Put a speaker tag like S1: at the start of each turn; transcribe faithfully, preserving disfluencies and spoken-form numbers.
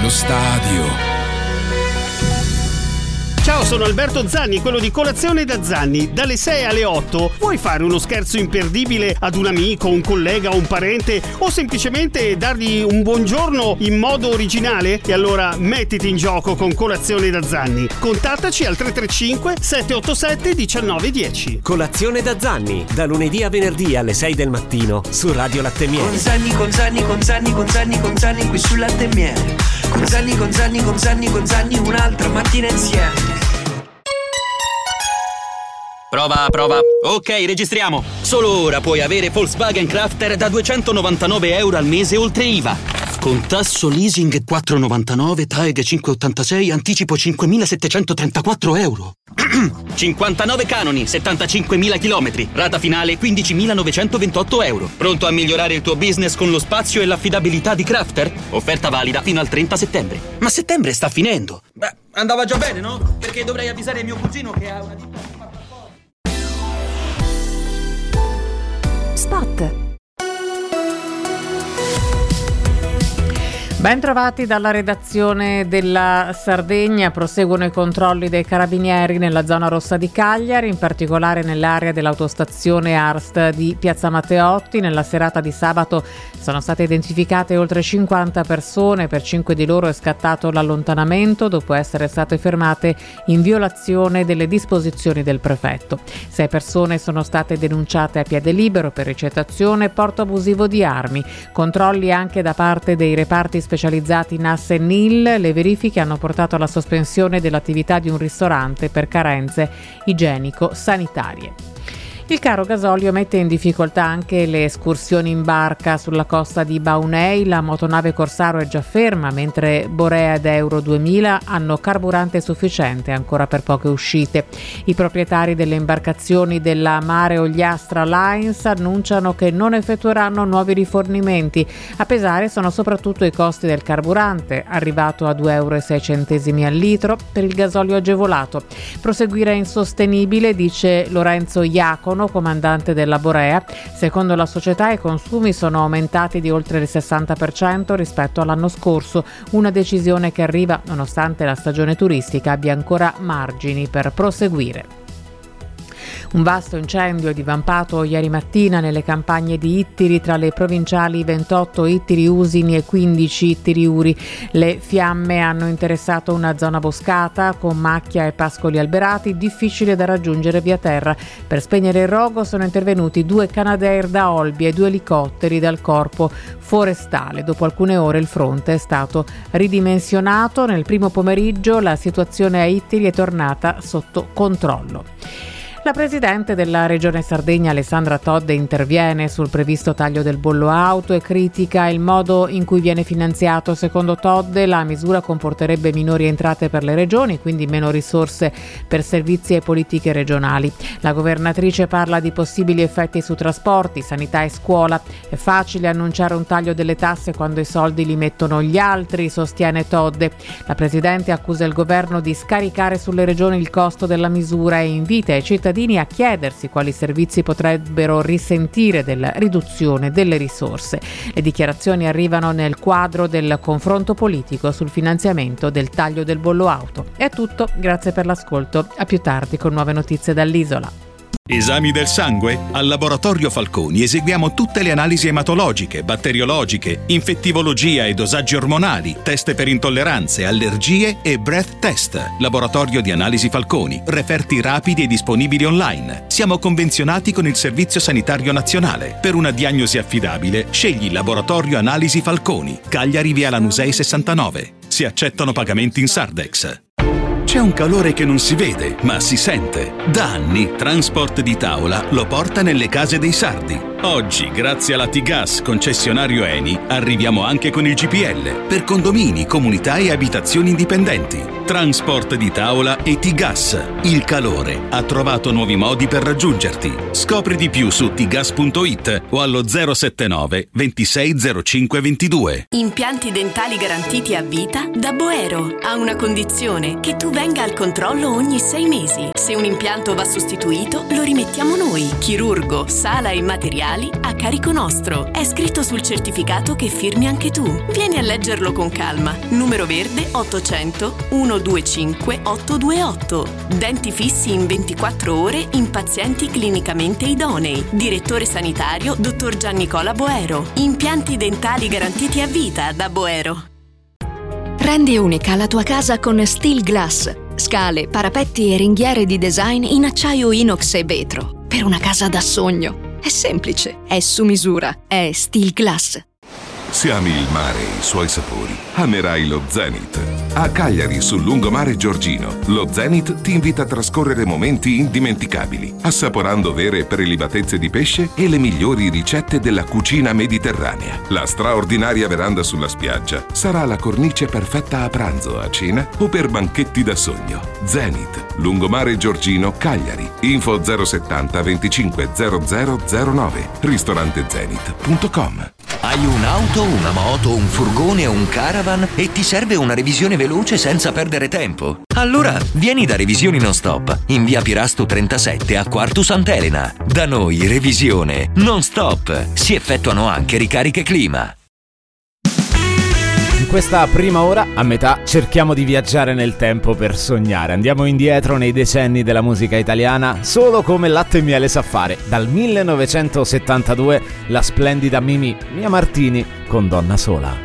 S1: allo stadio.
S2: Ciao, sono Alberto Zanni, quello di Colazione da Zanni. Dalle sei alle otto vuoi fare uno scherzo imperdibile ad un amico, un collega, un parente o semplicemente dargli un buongiorno in modo originale? E allora mettiti in gioco con Colazione da Zanni. Contattaci al tre tre cinque sette otto sette uno nove uno zero.
S3: Colazione da Zanni, da lunedì a venerdì alle sei del mattino su Radio Latte Miele.
S4: Con Zanni, con Zanni, con Zanni, con Zanni, con Zanni qui su Latte Miele. Con Zanni, con Zanni, con Zanni, con Zanni un'altra mattina insieme.
S5: Prova, prova. Ok, registriamo. Solo ora puoi avere Volkswagen Crafter da duecentonovantanove euro al mese oltre I V A. Con tasso leasing quattro virgola novantanove, T A E G cinque virgola ottantasei, anticipo cinquemilasettecentotrentaquattro euro. cinquantanove canoni, settantacinquemila chilometri, rata finale quindicimilanovecentoventotto euro. Pronto a migliorare il tuo business con lo spazio e l'affidabilità di Crafter? Offerta valida fino al trenta settembre. Ma settembre sta finendo. Beh, andava già bene, no? Perché dovrei avvisare mio cugino che ha una ditta.
S6: Spot.
S7: Ben trovati dalla redazione della Sardegna. Proseguono i controlli dei carabinieri nella zona rossa di Cagliari, in particolare nell'area dell'autostazione A R S T di Piazza Matteotti. Nella serata di sabato sono state identificate oltre cinquanta persone, per cinque di loro è scattato l'allontanamento dopo essere state fermate in violazione delle disposizioni del prefetto. Sei persone sono state denunciate a piede libero per ricettazione e porto abusivo di armi. Controlli anche da parte dei reparti specializzati N A S e N I L. Le verifiche hanno portato alla sospensione dell'attività di un ristorante per carenze igienico-sanitarie. Il caro gasolio mette in difficoltà anche le escursioni in barca sulla costa di Baunei. La motonave Corsaro è già ferma, mentre Borea ed Euro duemila hanno carburante sufficiente ancora per poche uscite. I proprietari delle imbarcazioni della Mare Ogliastra Lines annunciano che non effettueranno nuovi rifornimenti. A pesare sono soprattutto i costi del carburante, arrivato a due euro e sei centesimi al litro per il gasolio agevolato. Proseguire è insostenibile, dice Lorenzo Iacono, comandante della Borea. Secondo la società i consumi sono aumentati di oltre il sessanta per cento rispetto all'anno scorso, una decisione che arriva nonostante la stagione turistica abbia ancora margini per proseguire. Un vasto incendio è divampato ieri mattina nelle campagne di Ittiri tra le provinciali ventotto Ittiri Usini e quindici Ittiri Uri. Le fiamme hanno interessato una zona boscata con macchia e pascoli alberati, difficile da raggiungere via terra. Per spegnere il rogo sono intervenuti due Canadair da Olbia e due elicotteri dal corpo forestale. Dopo alcune ore il fronte è stato ridimensionato. Nel primo pomeriggio la situazione a Ittiri è tornata sotto controllo. La presidente della Regione Sardegna Alessandra Todde interviene sul previsto taglio del bollo auto e critica il modo in cui viene finanziato. Secondo Todde la misura comporterebbe minori entrate per le regioni, quindi meno risorse per servizi e politiche regionali. La governatrice parla di possibili effetti su trasporti, sanità e scuola. È facile annunciare un taglio delle tasse quando i soldi li mettono gli altri, sostiene Todde. La presidente accusa il governo di scaricare sulle regioni il costo della misura e invita i cittadini a chiedersi quali servizi potrebbero risentire della riduzione delle risorse. Le dichiarazioni arrivano nel quadro del confronto politico sul finanziamento del taglio del bollo auto. È tutto, grazie per l'ascolto, a più tardi con nuove notizie dall'isola.
S8: Esami del sangue? Al Laboratorio Falconi eseguiamo tutte le analisi ematologiche, batteriologiche, infettivologia e dosaggi ormonali, test per intolleranze, allergie e breath test. Laboratorio di Analisi Falconi, referti rapidi e disponibili online. Siamo convenzionati con il Servizio Sanitario Nazionale. Per una diagnosi affidabile, scegli Laboratorio Analisi Falconi, Cagliari via Lanusei sessantanove. Si accettano pagamenti in Sardex. C'è un calore che non si vede, ma si sente. Da anni Transport di Tavola lo porta nelle case dei sardi. Oggi, grazie alla T-Gas concessionario Eni, arriviamo anche con il G P L per condomini, comunità e abitazioni indipendenti. Transport di Tavola e T-Gas. Il calore ha trovato nuovi modi per raggiungerti. Scopri di più su t gas punto it o allo zero settantanove ventisei zero cinque ventidue.
S9: Impianti dentali garantiti a vita da Boero. Ha una condizione: che tu venga al controllo ogni sei mesi. Se un impianto va sostituito, lo rimettiamo noi. Chirurgo, sala e materiali dentali a carico nostro. È scritto sul certificato che firmi anche tu. Vieni a leggerlo con calma. Numero verde ottocento centododicinque ottocentodventotto. Denti fissi in ventiquattro ore in pazienti clinicamente idonei. Direttore sanitario dottor Giannicola Boero. Impianti dentali garantiti a vita da Boero.
S1: Rendi unica la tua casa con Steel Glass. Scale, parapetti e ringhiere di design in acciaio inox e vetro. Per una casa da sogno. È semplice, è su misura, è Steel Glass.
S6: Se ami il mare e i suoi sapori, amerai lo Zenith. A Cagliari, sul lungomare Giorgino, lo Zenith ti invita a trascorrere momenti indimenticabili, assaporando vere prelibatezze di pesce e le migliori ricette della cucina mediterranea. La straordinaria veranda sulla spiaggia sarà la cornice perfetta a pranzo, a cena o per banchetti da sogno. Zenith, lungomare Giorgino, Cagliari. Info zero settanta venticinque zero zero zero nove. ristorante zenith punto com.
S10: Hai un'auto, una moto, un furgone o un caravan e ti serve una revisione veloce senza perdere tempo? Allora vieni da Revisioni Non Stop in via Pirasto trentasette a Quartu Sant'Elena. Da noi revisione non stop. Si effettuano anche ricariche clima.
S11: In questa prima ora, a metà, cerchiamo di viaggiare nel tempo per sognare. Andiamo indietro nei decenni della musica italiana, solo come Latte e Miele sa fare. Dal millenovecentosettantadue, la splendida Mimì, Mia Martini, con Donna Sola.